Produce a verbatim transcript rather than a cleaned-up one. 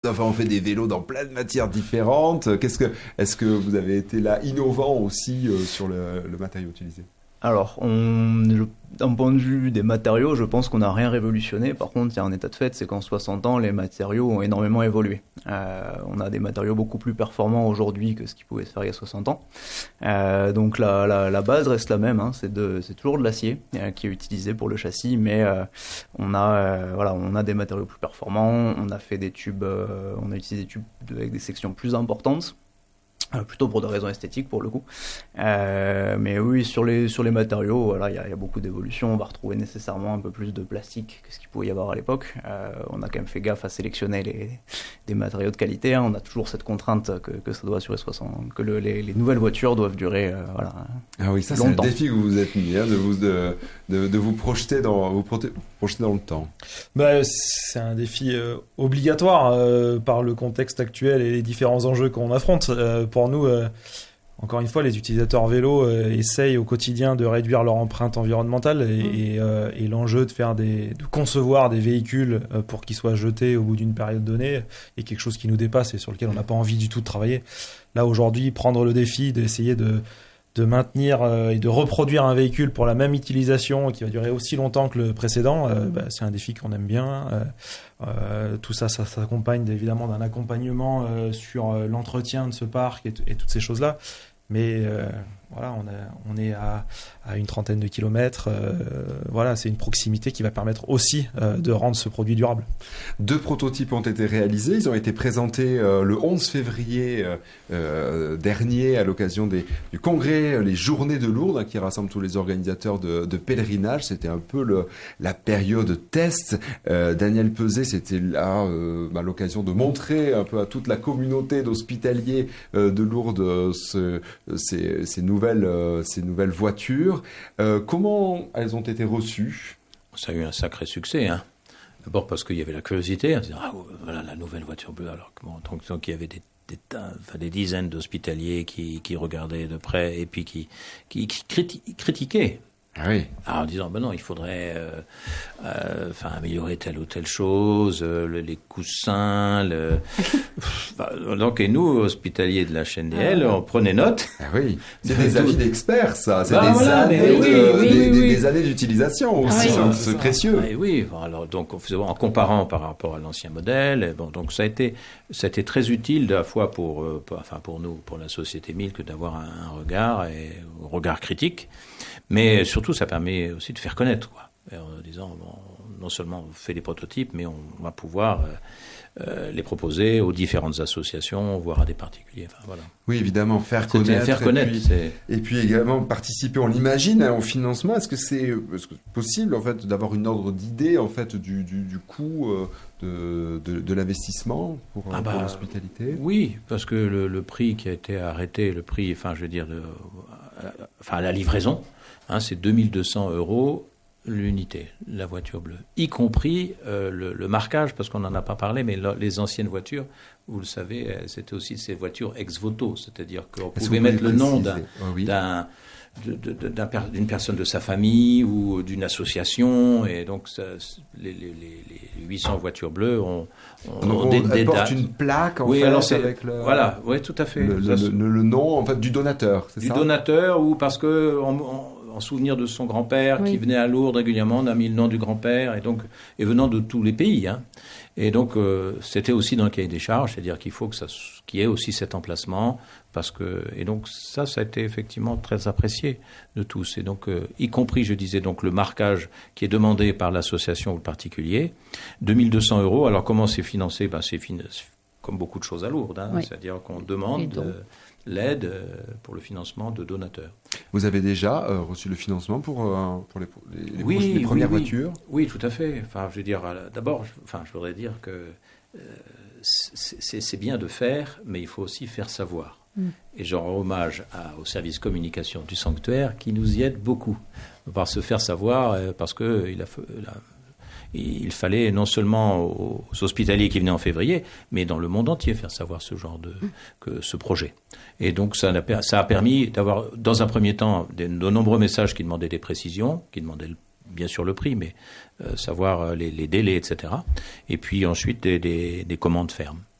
Enfin, on fait des vélos dans plein de matières différentes. Qu'est-ce que, est-ce que vous avez été là innovant aussi euh, sur le, le matériau utilisé? Alors, on, je, d'un point de vue des matériaux, je pense qu'on n'a rien révolutionné. Par contre, il y a un état de fait, c'est qu'en soixante ans, les matériaux ont énormément évolué. Euh, on a des matériaux beaucoup plus performants aujourd'hui que ce qui pouvait se faire il y a soixante ans. Euh, donc la, la, la base reste la même, hein, c'est, de, c'est toujours de l'acier euh, qui est utilisé pour le châssis, mais euh, on a, euh, voilà, on a des matériaux plus performants. On a fait des tubes, euh, on a utilisé des tubes de, avec des sections plus importantes. Euh, plutôt pour des raisons esthétiques pour le coup. Euh, mais oui, sur les, sur les matériaux, voilà, il y a, y a beaucoup d'évolutions. On va retrouver nécessairement un peu plus de plastique que ce qu'il pouvait y avoir à l'époque. Euh, on a quand même fait gaffe à sélectionner les, des matériaux de qualité. Hein. On a toujours cette contrainte que, que ça doit durer soixante, que le, les, les nouvelles voitures doivent durer euh, voilà, ah oui, ça longtemps. C'est le défi que vous vous êtes mis, hein, de, vous, de, de, de vous projeter dans, vous projeter dans le temps. Bah, c'est un défi euh, obligatoire euh, par le contexte actuel et les différents enjeux qu'on affronte. Euh, pour nous, euh, encore une fois, les utilisateurs vélo euh, essayent au quotidien de réduire leur empreinte environnementale et, mmh. et, euh, et l'enjeu de faire des, de concevoir des véhicules euh, pour qu'ils soient jetés au bout d'une période donnée est quelque chose qui nous dépasse et sur lequel on n'a pas envie du tout de travailler. Là, aujourd'hui, prendre le défi d'essayer de de maintenir euh, et de reproduire un véhicule pour la même utilisation qui va durer aussi longtemps que le précédent, euh, bah, c'est un défi qu'on aime bien. Euh, euh, tout ça, ça s'accompagne évidemment d'un accompagnement euh, sur euh, l'entretien de ce parc et, t- et toutes ces choses-là. Mais euh, voilà, on, a, on est à, à une trentaine de kilomètres. Euh, voilà, c'est une proximité qui va permettre aussi euh, de rendre ce produit durable. Deux prototypes ont été réalisés. Ils ont été présentés euh, le onze février euh, euh, dernier à l'occasion des, du congrès, les Journées de Lourdes, hein, qui rassemblent tous les organisateurs de, de pèlerinage. C'était un peu le, la période test. Euh, Daniel Peset, c'était là euh, bah, l'occasion de montrer un peu à toute la communauté d'hospitaliers euh, de Lourdes ce, ces, ces nouvelles, euh, ces nouvelles voitures. Euh, comment elles ont été reçues? Ça a eu un sacré succès, hein. D'abord parce qu'il y avait la curiosité, on disait, ah voilà la nouvelle voiture bleue, alors que bon, donc, donc il y avait des, des, enfin, des dizaines d'hospitaliers qui, qui regardaient de près et puis qui, qui, qui criti- critiquaient. Ah oui. Alors, en disant, ben non, il faudrait euh, euh, enfin, améliorer telle ou telle chose, euh, le, les coussins, le... bah, donc, et nous, hospitaliers de la chaîne D L, ah, on prenait note. Ah oui, c'est des avis d'experts, ça. C'est bah, des, voilà, années oui, de, oui, des, oui, des, des années d'utilisation aussi, ah, oui, c'est précieux. Ah, oui, alors, donc, on faisait, en comparant par rapport à l'ancien modèle, et bon, donc ça a été, ça a été très utile, à la fois pour, euh, pour, enfin, pour nous, pour la société Milk, d'avoir un, un regard, et, un regard critique. Mais surtout, ça permet aussi de faire connaître, quoi. Et en disant, bon, non seulement on fait des prototypes, mais on va pouvoir euh, euh, les proposer aux différentes associations, voire à des particuliers. Enfin, voilà. Oui, évidemment, faire C'était connaître. Faire connaître. Et puis, c'est... et puis également participer, on l'imagine, hein, au financement. Est-ce que c'est, est-ce que c'est possible, en fait, d'avoir une ordre d'idée, en fait, du, du, du coût euh, de, de, de l'investissement pour, ah bah, pour l'hospitalité? Oui, parce que le, le prix qui a été arrêté, le prix, enfin, je veux dire, de, enfin, à la livraison, hein, c'est deux mille deux cents euros l'unité, la voiture bleue, y compris euh, le, le marquage, parce qu'on n'en a pas parlé, mais le, les anciennes voitures, vous le savez, c'était aussi ces voitures ex-voto, c'est-à-dire qu'on pouvait mettre le nom d'un, oh, oui. d'un, de, de, de, d'un, d'une personne de sa famille ou d'une association, et donc ça, les, les, les huit cents voitures bleues ont, ont, donc, ont des, des portent dates. une plaque en oui, fait alors c'est, avec le voilà, oui, tout à fait. Le, le, le, le nom en fait du donateur, c'est du ça? Du donateur, ou parce que on, on, en souvenir de son grand-père oui. qui venait à Lourdes régulièrement, on a mis le nom du grand-père, et donc et venant de tous les pays, hein. Et donc euh, c'était aussi dans le cahier des charges, c'est-à-dire qu'il faut que ça, qu'il y ait aussi cet emplacement, parce que et donc ça, ça a été effectivement très apprécié de tous, et donc euh, y compris, je disais, donc le marquage qui est demandé par l'association ou le particulier, deux mille deux cents euros. Alors comment c'est financé? Ben c'est fin... comme beaucoup de choses à Lourdes, hein, oui. c'est-à-dire qu'on demande euh, l'aide euh, pour le financement de donateurs. Vous avez déjà euh, reçu le financement pour, euh, pour les, les, oui, les premières oui, oui. voitures? Oui, tout à fait. Enfin, je veux dire, d'abord, je, enfin, je voudrais dire que euh, c'est, c'est bien de faire, mais il faut aussi faire savoir. Mm. Et je rends hommage à, au service communication du sanctuaire qui nous y aide beaucoup par se faire savoir, euh, parce que il a, la, il fallait non seulement aux hospitaliers qui venaient en février, mais dans le monde entier faire savoir ce genre de, que ce projet. Et donc ça a, ça a permis d'avoir, dans un premier temps, de, de nombreux messages qui demandaient des précisions, qui demandaient bien sûr le prix, mais euh, savoir les, les délais, et cetera. Et puis ensuite des, des, des commandes fermes.